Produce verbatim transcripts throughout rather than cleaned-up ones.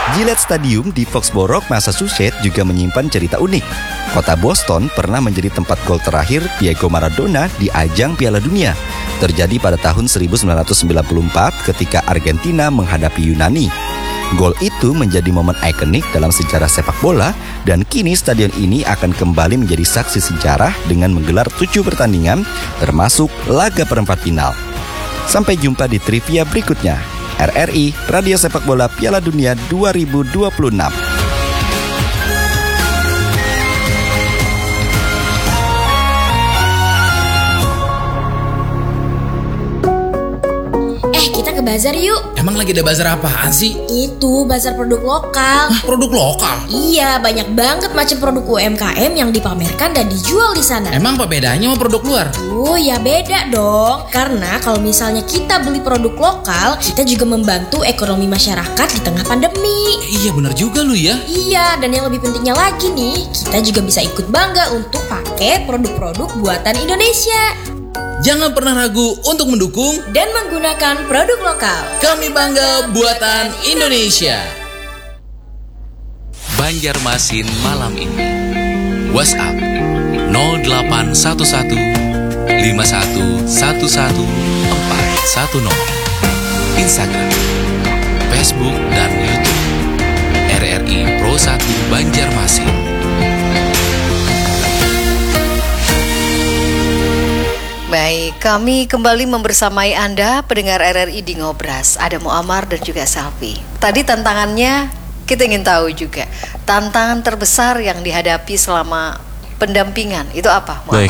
Gillette Stadium di Foxborough, Massachusetts juga menyimpan cerita unik. Kota Boston pernah menjadi tempat gol terakhir Diego Maradona di ajang Piala Dunia. Terjadi pada tahun seribu sembilan ratus sembilan puluh empat ketika Argentina menghadapi Yunani. Gol itu menjadi momen ikonik dalam sejarah sepak bola dan kini stadion ini akan kembali menjadi saksi sejarah dengan menggelar tujuh pertandingan termasuk laga perempat final. Sampai jumpa di trivia berikutnya. R R I, Radio Sepak Bola Piala Dunia dua ribu dua puluh enam. Eh, kita ke bazar yuk. Emang lagi ada bazar apaan sih? Itu bazar produk lokal. Hah, produk lokal? Iya, banyak banget macam produk U M K M yang dipamerkan dan dijual di sana. Emang apa bedanya sama produk luar? Oh ya beda dong. Karena kalau misalnya kita beli produk lokal, kita juga membantu ekonomi masyarakat di tengah pandemi. Iya bener juga lu ya. Iya, dan yang lebih pentingnya lagi nih, kita juga bisa ikut bangga untuk pakai produk-produk buatan Indonesia. Jangan pernah ragu untuk mendukung Dan menggunakan produk lokal. Kami Bangga Buatan Indonesia. Banjarmasin malam ini. WhatsApp nol delapan satu satu lima satu satu satu empat satu nol. Instagram, Facebook dan YouTube R R I Pro satu Banjarmasin. Baik, kami kembali membersamai Anda pendengar R R I di Ngobras. Ada Muammar dan juga Selvi. Tadi tantangannya kita ingin tahu juga. Tantangan terbesar yang dihadapi selama pendampingan itu apa, Muammar? Baik.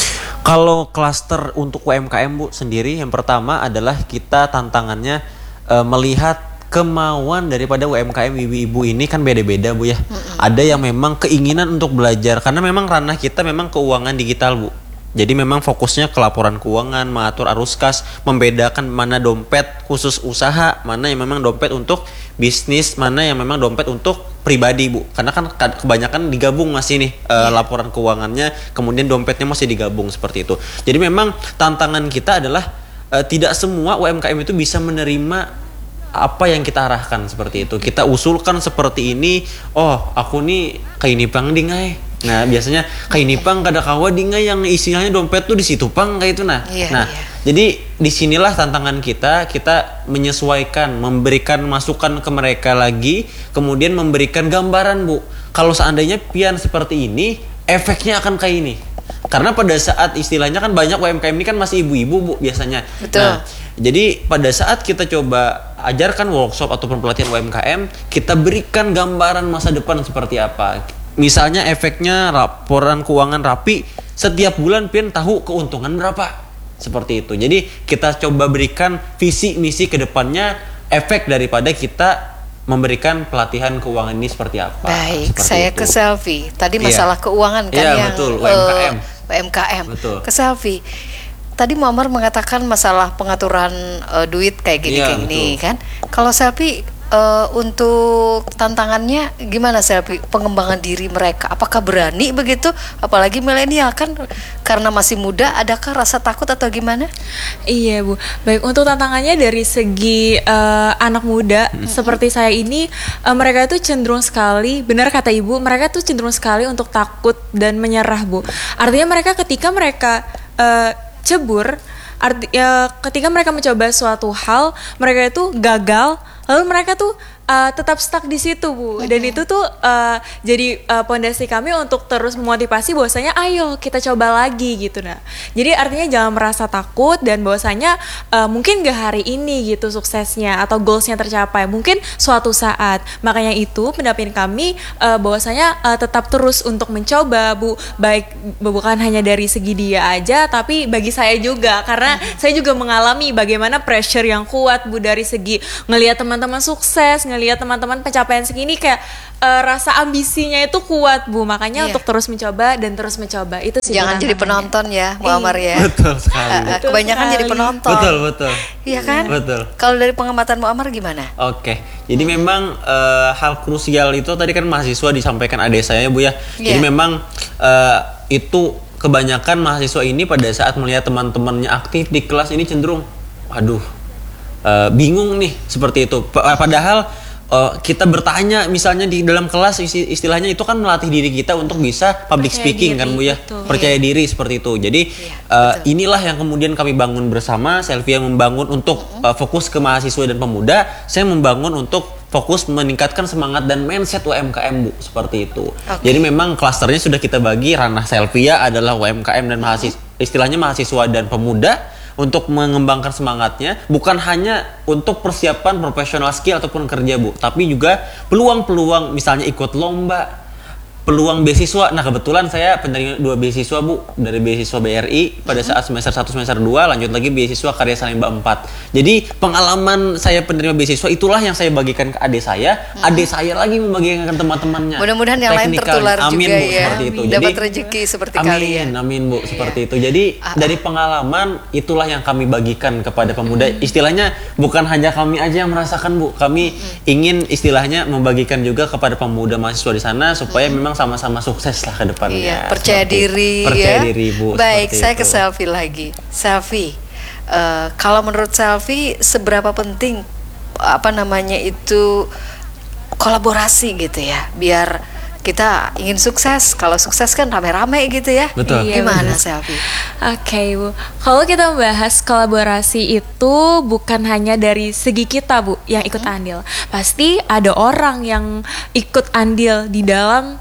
Kalau klaster untuk U M K M Bu sendiri, yang pertama adalah kita tantangannya e, melihat kemauan daripada U M K M ibu-ibu ini kan beda-beda Bu ya. Mm-hmm. Ada yang memang keinginan untuk belajar karena memang ranah kita memang keuangan digital Bu. Jadi memang fokusnya ke laporan keuangan, mengatur arus kas, membedakan mana dompet khusus usaha, mana yang memang dompet untuk bisnis, mana yang memang dompet untuk pribadi Bu. Karena kan kebanyakan digabung masih nih yeah. uh, laporan keuangannya, kemudian dompetnya masih digabung seperti itu. Jadi memang tantangan kita adalah uh, tidak semua U M K M itu bisa menerima apa yang kita arahkan seperti itu. Kita usulkan seperti ini, oh aku nih kayak ini pang dingai. Nah biasanya kayak ini pang kada kawa dingai yang istilahnya dompet tuh di situ pang kayak itu nah. Yeah, nah yeah. Jadi disinilah tantangan kita, kita menyesuaikan, memberikan masukan ke mereka lagi, kemudian memberikan gambaran Bu. Kalau seandainya pian seperti ini, efeknya akan kayak ini. Karena pada saat istilahnya kan banyak U M K M ini kan masih ibu-ibu Bu biasanya. Betul. Nah, jadi pada saat kita coba ajarkan workshop ataupun pelatihan U M K M, kita berikan gambaran masa depan seperti apa. Misalnya efeknya laporan keuangan rapi, setiap bulan pian tahu keuntungan berapa. Seperti itu. Jadi kita coba berikan visi misi ke depannya, efek daripada kita memberikan pelatihan keuangan ini seperti apa. Baik, seperti saya itu. ke Selvi. Tadi Iya. masalah keuangan kan Iya, yang betul, U M K M. Uh, U M K M. Betul. Ke Selvi. Tadi Muammar mengatakan masalah pengaturan uh, duit kayak gini Iya, kayak gini betul. kan. Kalau Selvi uh, untuk tantangannya gimana Selvi? Pengembangan diri mereka, apakah berani begitu? Apalagi milenial kan karena masih muda, adakah rasa takut atau gimana? Iya Bu, baik untuk tantangannya dari segi uh, anak muda hmm. seperti saya ini, uh, mereka itu cenderung sekali, benar kata Ibu, mereka tuh cenderung sekali untuk takut dan menyerah Bu. Artinya mereka ketika mereka uh, cebur, arti, uh, ketika mereka mencoba suatu hal, mereka itu gagal, lalu mereka tuh uh, tetap stuck di situ Bu. Dan itu tuh uh, jadi pondasi uh, kami untuk terus memotivasi bahwasanya ayo kita coba lagi gitu. Nah, jadi artinya jangan merasa takut dan bahwasanya uh, mungkin gak hari ini gitu suksesnya atau goalsnya tercapai, mungkin suatu saat. Makanya itu pendamping kami uh, bahwasanya uh, tetap terus untuk mencoba Bu, baik bukan hanya dari segi dia aja tapi bagi saya juga, karena hmm. saya juga mengalami bagaimana pressure yang kuat Bu dari segi ngelihat teman-teman sukses, ngelihat teman-teman pencapaian segini kayak uh, rasa ambisinya itu kuat Bu. Makanya yeah. untuk terus mencoba dan terus mencoba itu sih. Jangan jadi penonton ya, Muammar ya. Betul sekali. Uh, betul kebanyakan sekali. jadi penonton. Betul betul. Iya kan? Betul. Kalau dari pengamatan Muammar gimana? Oke, jadi hmm. memang uh, hal krusial itu tadi kan mahasiswa disampaikan adik saya Bu ya. Yeah. Jadi memang uh, itu kebanyakan mahasiswa ini pada saat melihat teman-temannya aktif di kelas ini cenderung, aduh, uh, bingung nih seperti itu. Padahal uh, kita bertanya misalnya di dalam kelas isti- istilahnya itu kan melatih diri kita untuk bisa public Percaya speaking diri, kan Bu ya, betul. percaya diri seperti itu. Jadi uh, inilah yang kemudian kami bangun bersama. Selvia membangun untuk uh, fokus ke mahasiswa dan pemuda, saya membangun untuk fokus meningkatkan semangat dan mindset U M K M Bu, seperti itu. Oke. Jadi memang klasternya sudah kita bagi, ranah Selvia adalah U M K M dan mahasiswa, istilahnya mahasiswa dan pemuda, untuk mengembangkan semangatnya, bukan hanya untuk persiapan profesional skill ataupun kerja Bu, tapi juga peluang-peluang misalnya ikut lomba, peluang beasiswa. Nah kebetulan saya penerima dua beasiswa Bu, dari beasiswa B R I pada saat semester satu semester dua, lanjut lagi beasiswa Karya Salemba empat. Jadi pengalaman saya penerima beasiswa itulah yang saya bagikan ke adik saya, hmm. adik saya lagi membagikan ke teman-temannya. Mudah-mudahan yang lain Teknikal. tertular Amin, juga Bu, ya, seperti itu. dapat Jadi, rezeki seperti amin, kalian. Amin Bu, seperti Iya. itu. Jadi Ah, dari pengalaman itulah yang kami bagikan kepada pemuda. Hmm. Istilahnya bukan hanya kami aja yang merasakan Bu, kami Hmm. ingin istilahnya membagikan juga kepada pemuda mahasiswa di sana supaya memang sama-sama sukses lah ke depannya. Hmm. Iya, percaya Seperti- diri percaya ya. diri Bu. Baik, seperti saya itu. ke Selfie lagi. Selfie, eh, kalau menurut Selfie seberapa penting apa namanya itu kolaborasi gitu ya, biar kita ingin sukses. Kalau sukses kan rame-rame gitu ya. Betul. Iya, Gimana betul. Selfie? Oke Bu, kalau kita membahas kolaborasi itu bukan hanya dari segi kita Bu yang ikut andil, pasti ada orang yang ikut andil di dalam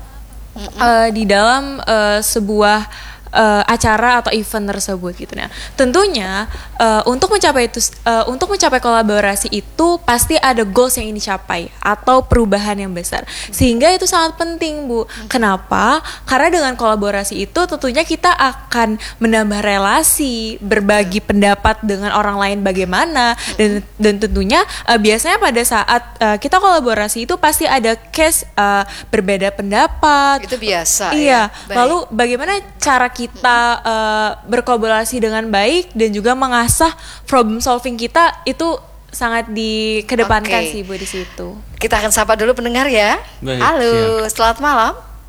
eh, di dalam eh, sebuah eh, acara atau event tersebut gitu. Nah, tentunya eh, untuk mencapai itu eh, untuk mencapai kolaborasi itu pasti ada goals yang ingin dicapai atau perubahan yang besar. Sehingga itu sangat penting, Bu. Kenapa? Karena dengan kolaborasi itu tentunya kita akan menambah relasi, berbagi pendapat dengan orang lain bagaimana, dan dan tentunya eh, biasanya pada saat eh, kita kolaborasi itu pasti ada case eh, berbeda pendapat. Itu biasa Iya. ya. Baik. Lalu bagaimana cara kita eh, berkolaborasi dengan baik dan juga mengasah problem solving kita itu sangat dikedepankan Oke. sih Bu di situ. Kita akan sapa dulu pendengar ya. Baik, Halo, selamat malam.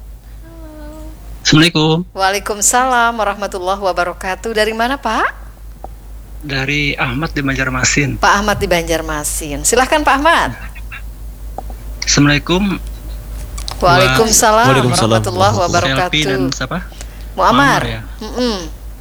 Assalamualaikum, Waalaikumsalam warahmatullahi wabarakatuh. Dari mana Pak? dari Ahmad di Banjarmasin. Pak Ahmad di Banjarmasin. Silahkan Pak Ahmad. Assalamualaikum, Waalaikumsalam, Waalaikumsalam. warahmatullahi Selfie wabarakatuh. dan siapa? Muammar. Muammar ya? Mm-mm.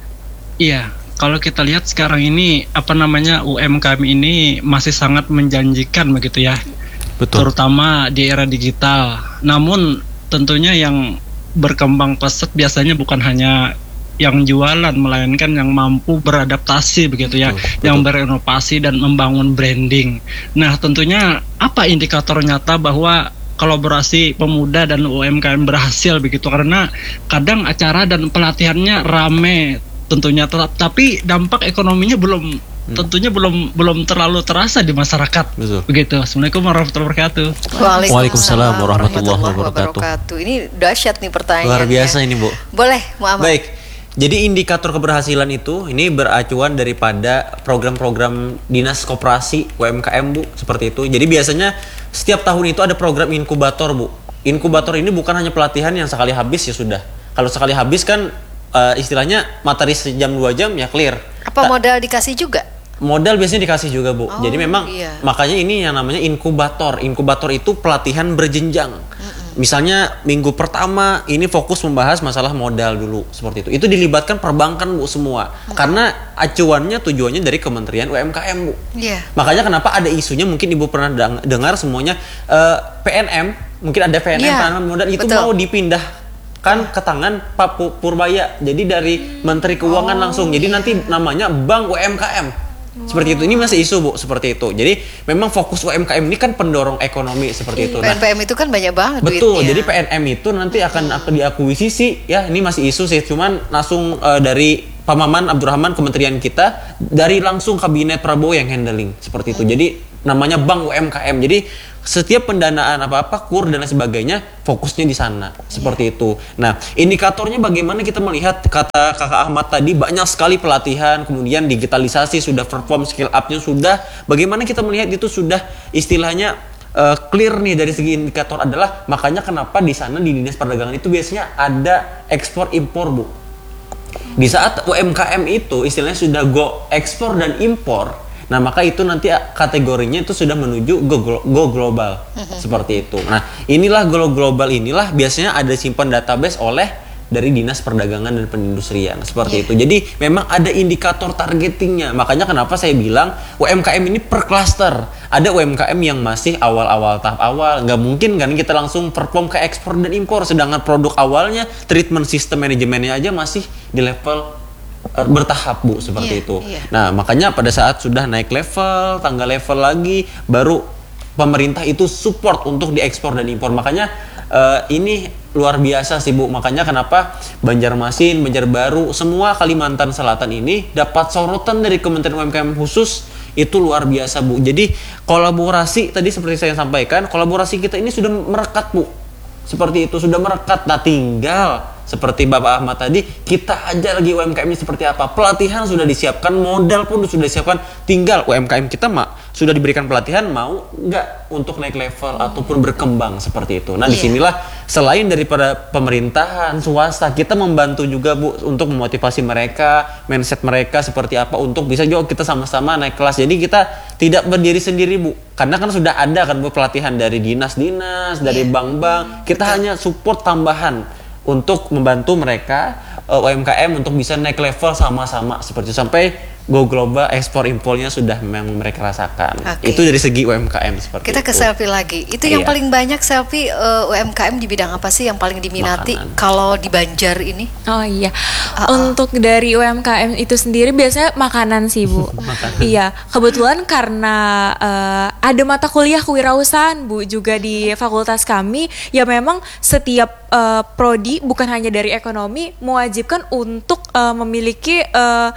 Iya, kalau kita lihat sekarang ini apa namanya U M K M ini masih sangat menjanjikan begitu ya, Betul. terutama di era digital. Namun tentunya yang berkembang pesat biasanya bukan hanya yang jualan, melainkan yang mampu beradaptasi begitu ya, Betul, yang betul. berinovasi dan membangun branding. Nah, tentunya apa indikator nyata bahwa kolaborasi pemuda dan U M K M berhasil begitu? Karena kadang acara dan pelatihannya rame tentunya, tetap, tapi dampak ekonominya belum tentunya belum belum terlalu terasa di masyarakat. Betul. Begitu. Assalamualaikum warahmatullahi wabarakatuh. Waalaikumsalam warahmatullahi wabarakatuh. Ini dahsyat nih pertanyaannya. Luar biasa ini Bu. Boleh, Muhammad. Baik. Jadi indikator keberhasilan itu ini beracuan daripada program-program dinas koperasi U M K M Bu, seperti itu. Jadi biasanya setiap tahun itu ada program inkubator Bu. Inkubator ini bukan hanya pelatihan yang sekali habis ya sudah. Kalau sekali habis kan uh, istilahnya materi sejam dua jam ya clear. Apa Ta- modal dikasih juga? Modal biasanya dikasih juga Bu. Oh, Jadi memang iya. makanya ini yang namanya inkubator. Inkubator itu pelatihan berjenjang. Misalnya minggu pertama ini fokus membahas masalah modal dulu seperti itu. Itu dilibatkan perbankan Bu semua. Karena acuannya tujuannya dari Kementerian U M K M Bu. Iya. Makanya kenapa ada isunya mungkin Ibu pernah dang- dengar semuanya eh, P N M, mungkin ada P N M Iya, penanaman modal itu betul. mau dipindahkan ke tangan Pak Pu- Purbaya. Jadi dari Menteri Keuangan langsung. Jadi nanti namanya Bank U M K M. Seperti itu. Ini masih isu Bu, seperti itu. Jadi memang fokus U M K M ini kan pendorong ekonomi seperti itu. P N P M itu kan banyak banget Betul, duitnya. jadi P N M itu nanti akan akan diakuisisi ya, ini masih isu sih, cuman langsung eh, dari Pak Maman Abdurrahman kementerian kita, dari langsung kabinet Prabowo yang handling seperti itu. Jadi namanya Bank U M K M. Jadi setiap pendanaan apa-apa, kur dan lain sebagainya fokusnya di sana seperti itu. Nah, indikatornya bagaimana kita melihat, kata Kakak Ahmad tadi banyak sekali pelatihan, kemudian digitalisasi sudah, perform skill up-nya sudah. Bagaimana kita melihat itu sudah istilahnya uh, clear nih dari segi indikator adalah makanya kenapa di sana di Dinas Perdagangan itu biasanya ada ekspor impor Bu. Di saat U M K M itu istilahnya sudah go ekspor dan impor, Nah, maka itu nanti kategorinya itu sudah menuju go, glo- go global. Seperti itu. Nah, inilah go global inilah biasanya ada simpan database oleh dari Dinas Perdagangan dan Perindustrian seperti Yeah. itu. Jadi memang ada indikator targetingnya. Makanya kenapa saya bilang U M K M ini per klaster. Ada U M K M yang masih awal-awal tahap awal, nggak mungkin kan kita langsung perform ke ekspor dan impor. Sedangkan produk awalnya treatment sistem manajemennya aja masih di level uh, bertahap bu seperti Yeah, itu. yeah. Nah makanya pada saat sudah naik level, tangga level lagi, baru pemerintah itu support untuk diekspor dan impor. Makanya uh, ini luar biasa sih bu, makanya kenapa Banjarmasin, Banjarbaru, semua Kalimantan Selatan ini dapat sorotan dari Kementerian U M K M khusus itu luar biasa bu. Jadi kolaborasi tadi seperti saya sampaikan, kolaborasi kita ini sudah merekat bu, seperti itu sudah merekat. Nah tinggal seperti Bapak Ahmad tadi, kita aja lagi U M K M ini seperti apa, pelatihan sudah disiapkan, modal pun sudah disiapkan, tinggal U M K M kita mak sudah diberikan pelatihan mau nggak untuk naik level ataupun berkembang seperti itu. Nah Iya. disinilah selain daripada pemerintahan swasta, kita membantu juga bu untuk memotivasi mereka, mindset mereka seperti apa untuk bisa juga kita sama-sama naik kelas. Jadi kita tidak berdiri sendiri bu, karena kan sudah ada kan bu pelatihan dari dinas-dinas, dari Iya. bank-bank. Kita hanya support tambahan untuk membantu mereka uh, U M K M untuk bisa naik level sama-sama seperti itu sampai go global, ekspor impornya sudah memang mereka rasakan. Oke. Itu dari segi U M K M seperti Kita itu. ke selfie lagi. Itu yang Iya. paling banyak selfie uh, U M K M di bidang apa sih yang paling diminati Makanan. kalau di Banjar ini? Oh iya, Uh-uh. untuk dari U M K M itu sendiri biasanya makanan sih bu. Iya, kebetulan karena eh, ada mata kuliah kewirausahaan bu juga di fakultas kami, ya memang setiap eh, prodi bukan hanya dari ekonomi mewajibkan untuk eh, memiliki eh,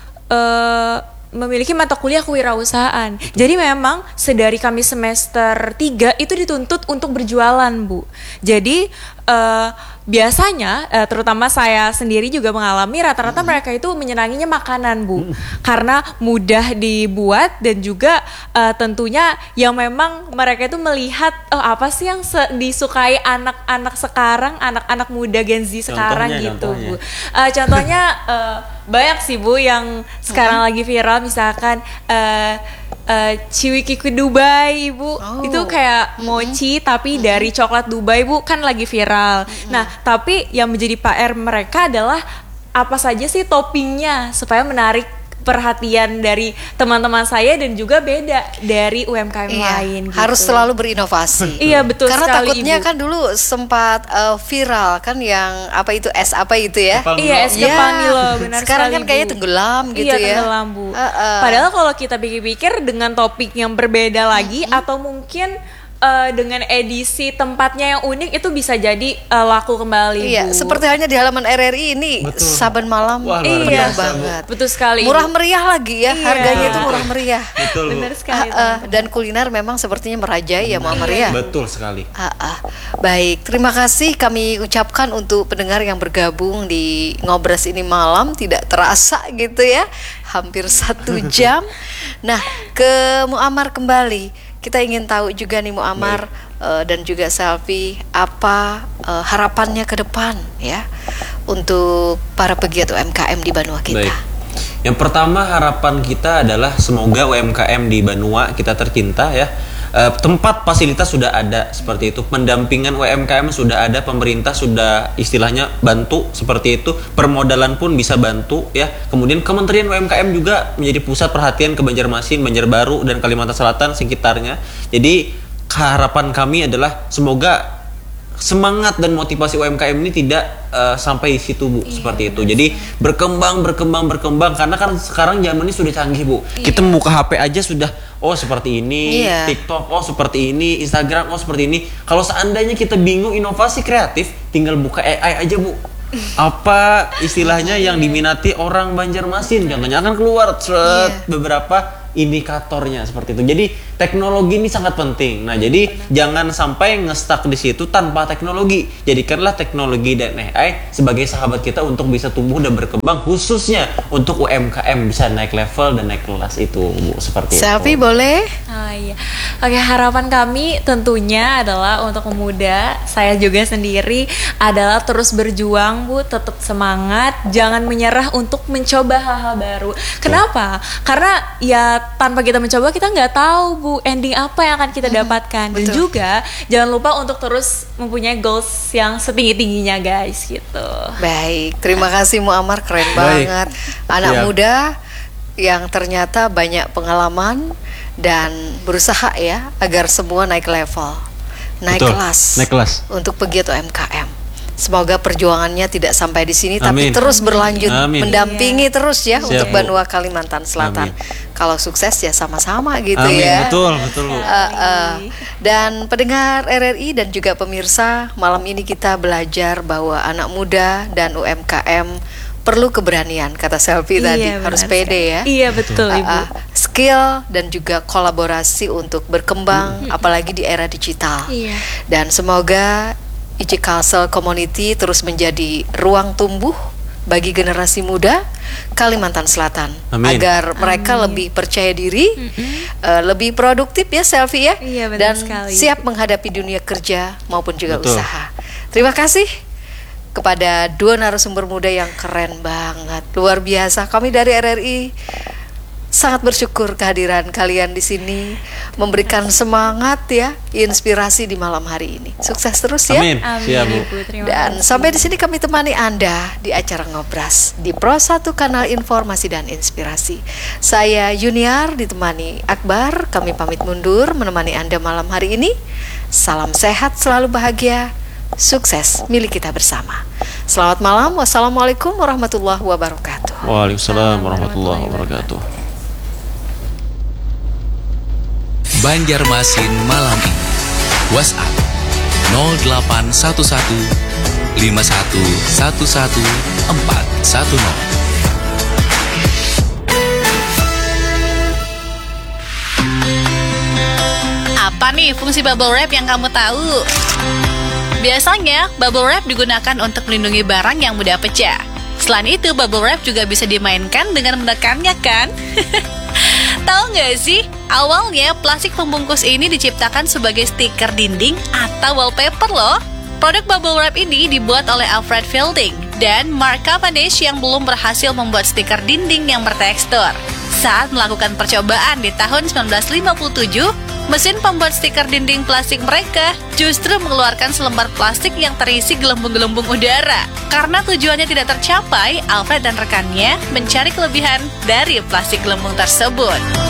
eh, memiliki mata kuliah kewirausahaan. Jadi memang sedari kami semester tiga itu dituntut untuk berjualan, Bu. Jadi eh, biasanya eh, terutama saya sendiri juga mengalami rata-rata mereka itu menyenanginya makanan, Bu. Karena mudah dibuat dan juga eh, tentunya yang memang mereka itu melihat oh, apa sih yang se- disukai anak-anak sekarang, anak-anak muda Gen Z sekarang Contohnya, gitu, contohnya. Bu. Eh, contohnya eh, banyak sih Bu yang sekarang lagi viral, misalkan eh uh, Ciwiki ke Dubai Bu. Oh. Itu kayak mochi tapi dari coklat Dubai Bu, kan lagi viral. Nah tapi yang menjadi P R mereka adalah apa saja sih toppingnya supaya menarik perhatian dari teman-teman saya dan juga beda dari U M K M Iya, lain gitu. harus selalu berinovasi. Iya betul Karena sekali, takutnya Ibu. kan dulu sempat uh, viral kan yang apa itu es apa itu ya? Kepal Iya, es Iya. kepal Milo, benar Sekarang sekali, kan kayaknya Bu. tenggelam gitu Iya, ya. tenggelam Bu. Uh-uh. Padahal kalau kita pikir-pikir dengan topik yang berbeda lagi atau mungkin eh, dengan edisi tempatnya yang unik itu bisa jadi eh, laku kembali Iya, Bu. seperti halnya di halaman R R I ini Betul. saban malam Wah, luar meriah biasa, Bu. banget. Betul sekali. Murah Ibu. meriah lagi ya, Iya. harganya itu murah meriah. Betul bu. Benar sekali. Ah, ah, dan kuliner memang sepertinya merajai ya Muhammad ya. Betul sekali. Ah, ah. Baik, terima kasih kami ucapkan untuk pendengar yang bergabung di Ngobras ini malam, tidak terasa gitu ya, hampir satu jam. Nah, ke Muammar kembali, kita ingin tahu juga nih Muammar eh, dan juga Selvi, apa eh, harapannya ke depan ya untuk para pegiat U M K M di Banua kita. Baik. Yang pertama harapan kita adalah semoga U M K M di Banua kita tercinta ya, eh, tempat fasilitas sudah ada seperti itu, pendampingan U M K M sudah ada, pemerintah sudah istilahnya bantu seperti itu, permodalan pun bisa bantu ya. Kemudian Kementerian U M K M juga menjadi pusat perhatian ke Banjarmasin, Banjarbaru dan Kalimantan Selatan sekitarnya. Jadi harapan kami adalah semoga semangat dan motivasi U M K M ini tidak uh, sampai di situ Bu, seperti itu. Jadi berkembang berkembang berkembang karena kan sekarang zaman ini sudah canggih Bu. Kita buka H P aja sudah oh seperti ini, Iya. TikTok oh seperti ini, Instagram oh seperti ini. Kalau seandainya kita bingung inovasi kreatif, tinggal buka A I aja Bu. Apa istilahnya yang diminati orang Banjarmasin, contohnya akan keluar seret, Iya. beberapa indikatornya seperti itu. Jadi teknologi ini sangat penting. Nah, jadi jangan sampai nge-stuck di situ tanpa teknologi. Jadikanlah teknologi dan A I sebagai sahabat kita untuk bisa tumbuh dan berkembang, khususnya untuk U M K M bisa naik level dan naik kelas itu, Bu, seperti Selfie itu. boleh? Oh iya. Oke, harapan kami tentunya adalah untuk pemuda, saya juga sendiri adalah terus berjuang, Bu, tetap semangat, jangan menyerah untuk mencoba hal-hal baru. Kenapa? Karena ya tanpa kita mencoba kita nggak tahu, Bu, ending apa yang akan kita dapatkan. Dan betul. juga jangan lupa untuk terus mempunyai goals yang setinggi-tingginya, guys, gitu. Baik, terima kasih Muammar, keren Baik. banget. Anak Siap. muda yang ternyata banyak pengalaman dan berusaha ya agar semua naik level, naik Betul, kelas, naik kelas. untuk pegiat U M K M. Semoga perjuangannya tidak sampai di sini, tapi Amin. terus berlanjut, Amin. mendampingi terus ya Siap, untuk Bu. Banua Kalimantan Selatan. Kalau sukses ya sama-sama gitu Amin, ya. betul, betul, Bu. Uh, uh. Dan pendengar R R I dan juga pemirsa, malam ini kita belajar bahwa anak muda dan U M K M perlu keberanian, kata Selfie tadi, Iya, harus benar pede sekali. ya. Iya, betul, Uh, Ibu. uh, skill dan juga kolaborasi untuk berkembang, apalagi di era digital. Iya. Dan semoga I J Kalsel Community terus menjadi ruang tumbuh bagi generasi muda Kalimantan Selatan. Amin. Agar mereka lebih percaya diri, uh, lebih produktif ya Selfie ya, Iya, benar dan sekali. siap menghadapi dunia kerja maupun juga Betul. usaha. Terima kasih kepada dua narasumber muda yang keren banget, luar biasa. Kami dari R R I sangat bersyukur kehadiran kalian di sini, memberikan semangat ya, inspirasi di malam hari ini. Sukses terus ya. Amin. Amin, Siap, Bu. Ibu. Terima Dan kasih. sampai di sini kami temani Anda di acara Ngobras di Pro satu Kanal Informasi dan Inspirasi. Saya Yuniar ditemani Akbar. Kami pamit mundur menemani Anda malam hari ini. Salam sehat, selalu bahagia, sukses milik kita bersama. Selamat malam. Wassalamualaikum warahmatullahi wabarakatuh. Waalaikumsalam warahmatullahi wabarakatuh. Banjarmasin malam ini. WhatsApp nol delapan satu satu lima satu satu satu empat satu nol. Apa nih fungsi bubble wrap yang kamu tahu? Biasanya, bubble wrap digunakan untuk melindungi barang yang mudah pecah. Selain itu, bubble wrap juga bisa dimainkan dengan menekannya kan? Tahu nggak sih, awalnya plastik pembungkus ini diciptakan sebagai stiker dinding atau wallpaper loh. Produk bubble wrap ini dibuat oleh Alfred Fielding dan Mark Cavendish yang belum berhasil membuat stiker dinding yang bertekstur. Saat melakukan percobaan di tahun sembilan belas lima puluh tujuh, mesin pembuat stiker dinding plastik mereka justru mengeluarkan selembar plastik yang terisi gelembung-gelembung udara. Karena tujuannya tidak tercapai, Alfred dan rekannya mencari kelebihan dari plastik gelembung tersebut.